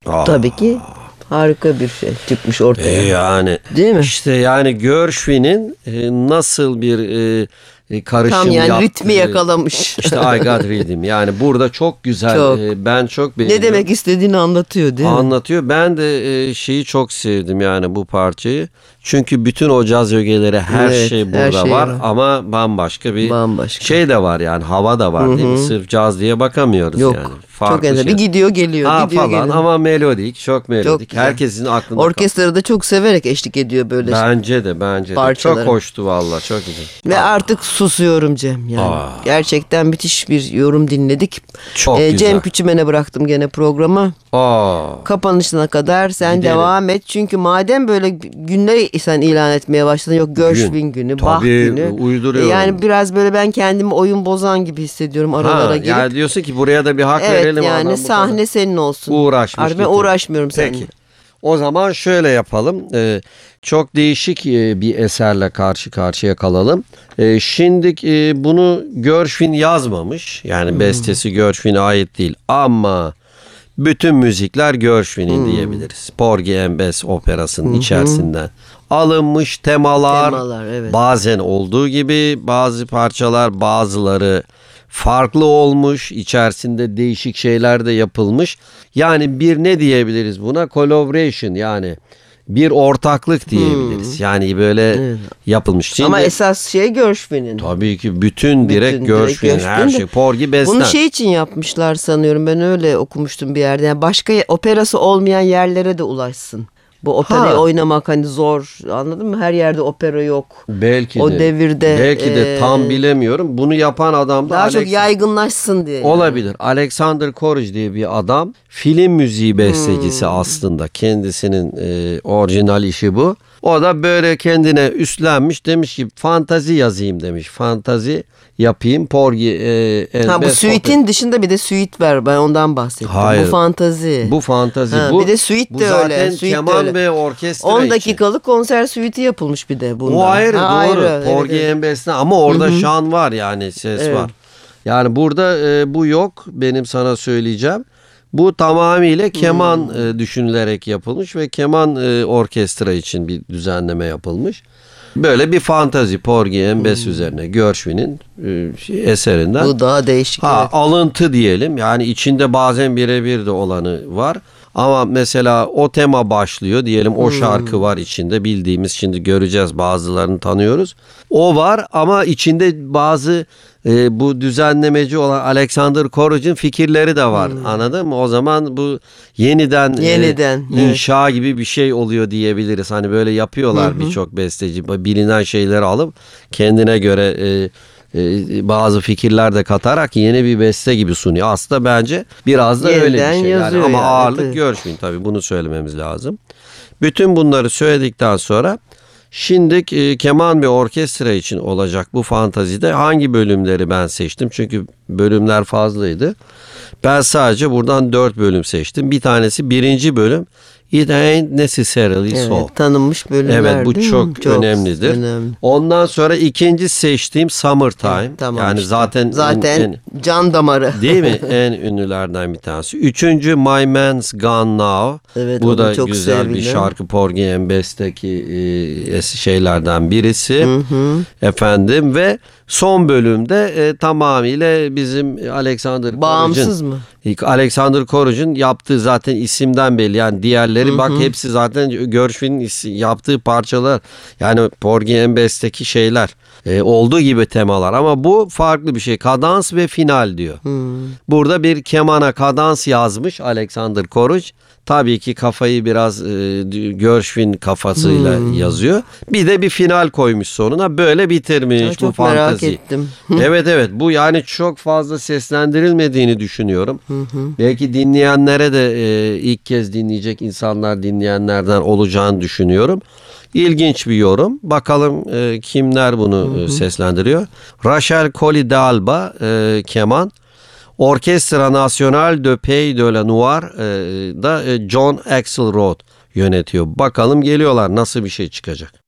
tabii ki harika bir şey çıkmış ortaya. Yani değil mi? İşte yani Gershwin'in nasıl bir karışım Tam yani yaptığı, ritmi yakalamış. İşte I Got Rhythm. Yani burada çok güzel. Çok. Ben çok beğeniyorum. Ne demek istediğini anlatıyor değil mi? Anlatıyor. Ben de şeyi çok sevdim yani bu parçayı. Çünkü bütün o caz ögeleri her Evet, şey her burada şey var var. ama bambaşka bir Bambaşka. şey de var yani hava da var değil mi? Sırf caz diye bakamıyoruz Yok. yani. Çok Farklı enteresan. şey. Bir gidiyor geliyor. Gidiyor Falan geliyor. ama melodik, çok melodik. güzel. Herkesin aklında Orkestrada da çok severek eşlik ediyor böyle. Bence de. Parçaları. Çok hoştu vallahi, çok güzel. Ve artık susuyorum Cem yani. Gerçekten müthiş bir yorum dinledik. Çok güzel. Cem Küçümen'e bıraktım gene programı. Kapanışına kadar sen Gidelim. devam et. Çünkü madem böyle günleri sen ilan etmeye başladın. Yok Gershwin günü, Bach günü. Uyduruyorum. Yani biraz böyle ben kendimi oyun bozan gibi hissediyorum aralara girip. Yani diyorsun ki buraya da bir hak Evet verelim. yani sahne senin olsun. Uğraşmış. Artık ben bitti. uğraşmıyorum Peki. seninle. O zaman şöyle yapalım. Çok değişik bir eserle karşı karşıya kalalım. Şimdi bunu Gershwin yazmamış. Yani bestesi Gershwin'e ait değil. Ama bütün müzikler Gershwin'in diyebiliriz. Porgy and Bess operasının içerisinden alınmış temalar, evet. Bazen olduğu gibi bazı parçalar, bazıları farklı olmuş, içerisinde değişik şeyler de yapılmış. Yani bir ne diyebiliriz buna? Collaboration, yani bir ortaklık diyebiliriz. Yani böyle yapılmış. Şimdi, ama esas şey Gershwin'in. tabii ki bütün direkt Gershwin'in her şey. Porgy Bess'ten. Bunu şey için yapmışlar sanıyorum. Ben öyle okumuştum bir yerde. Yani başka operası olmayan yerlere de ulaşsın. Bu operayı oynamak hani zor, anladın mı? Her yerde opera yok. Belki o de. devirde. Belki de tam bilemiyorum. Bunu yapan adam da daha çok yaygınlaşsın diye. Olabilir. Alexander Courage diye bir adam. Film müziği bestecisi aslında. Kendisinin orijinal işi bu. O da böyle kendine üstlenmiş. Demiş ki fantazi yazayım demiş. Fantazi yapayım. Porgy and Bu Bess suite'in dışında bir de suite var. Ben ondan bahsettim. Hayır. Bu fantazi. Bu fantazi. Bir de suite de zaten öyle. Suite keman de öyle. ve orkestra 10 için. dakikalık konser suite'i yapılmış bir de bunda. O ayrı, doğru. Ayrı, Porgy evet. and Bess'ten ama orada şan var yani, ses var. Yani burada bu yok, benim sana söyleyeceğim. Bu tamamıyla keman düşünülerek yapılmış ve keman orkestra için bir düzenleme yapılmış. Böyle bir fantazi Porgy and Bess üzerine Gershwin'in eserinden. Bu daha değişik. Evet. Alıntı diyelim. Yani içinde bazen birebir de olanı var. Ama mesela o tema başlıyor diyelim, o şarkı var içinde, bildiğimiz, şimdi göreceğiz, bazılarını tanıyoruz. O var ama içinde bazı bu düzenlemeci olan Alexander Courage'ın fikirleri de var. Anladın mı? O zaman bu yeniden inşa gibi bir şey oluyor diyebiliriz. Hani böyle yapıyorlar birçok besteci, bilinen şeyleri alıp kendine göre bazı fikirler de katarak yeni bir beste gibi sunuyor. Aslında bence biraz da öyle bir şey. Yani ama ağırlık Gershwin, tabii bunu söylememiz lazım. Bütün bunları söyledikten sonra şimdi keman ve orkestra için olacak bu fantazide hangi bölümleri ben seçtim? Çünkü bölümler fazlaydı. Ben sadece buradan 4 bölüm seçtim. Bir tanesi 1. bölüm. It ain't necessarily so. Tanınmış bölümler. Evet, bu çok önemlidir. Önemli. Ondan sonra ikinci seçtiğim Summertime. Tamam, yani işte. zaten can damarı. Değil mi? En ünlülerden bir tanesi. 3. My Man's Gone Now. Evet, bu da çok güzel sevilen bir şarkı. Porgy and Bess'teki şeylerden birisi. Efendim, ve son bölümde tamamıyla bizim Alexander Courage'ın. Bağımsız mı? Alexander Courage'ın yaptığı zaten isimden belli. Yani diğerleri bak hepsi zaten Gershwin'in yaptığı parçalar. Yani Porgy and Bess'teki şeyler. Olduğu gibi temalar ama bu farklı bir şey. Kadans ve final diyor. Burada bir kemana kadans yazmış Alexander Courage. Tabii ki kafayı biraz Gershwin kafasıyla yazıyor. Bir de bir final koymuş sonuna. Böyle bitirmiş çok bu fantazi. merak ettim. Evet, bu yani çok fazla seslendirilmediğini düşünüyorum. Belki dinleyenlere de ilk kez dinleyecek dinleyenlerden olacağını düşünüyorum. İlginç bir yorum. Bakalım kimler bunu seslendiriyor. Rachel Colley d'Alba keman. Orkestra National de Pays de la Noire da John Axelrod yönetiyor. Bakalım geliyorlar, nasıl bir şey çıkacak.